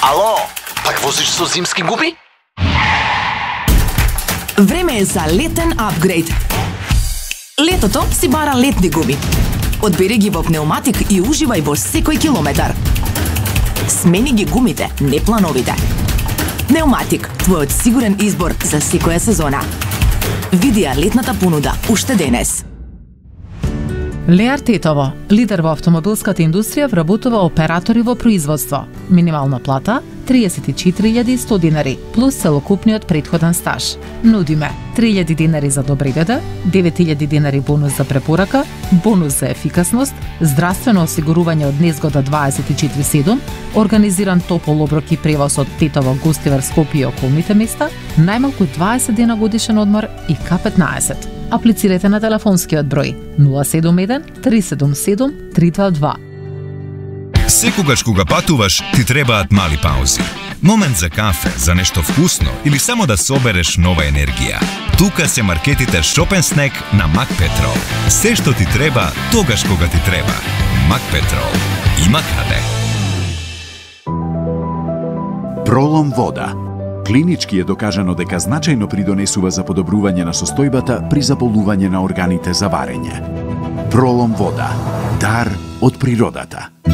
Ало, пак возиш со зимски губи? Време е за летен апгрейд. Летото си бара летни губи. Одбери ги во пнеуматик и уживај во секој километар. Смени ги гумите, не плановите. Пнеуматик, твојот сигурен избор за секоја сезона. Види ја летната понуда уште денес. Леар Тетово, лидер во автомобилската индустрија, вработува оператори во производство. Минимална плата 34.100 динари, плюс целокупниот претходен стаж. Нудиме 3.000 динари за добридеде, 9.000 динари бонус за препорака, бонус за ефикасност, здравствено осигурување од незгода 24/7, организиран топол оброк и превоз од Тетово, Гостивар, Скопје и околните места, најмалку 20 дена годишен одмор и К15. Аплицирайте на телефонскиот број 071 377 322. Секогаш кога патуваш, ти требаат мали паузи. Момент за кафе, за нешто вкусно или само да собереш нова енергија. Тука се маркетите Shop & Snack на Макпетрол. Се што ти треба, тогаш кога ти треба. Макпетрол. Има каде. Пролом вода. Клинички е докажано дека значајно придонесува за подобрување на состојбата при заболување на органите за варење. Пролом вода. Дар од природата.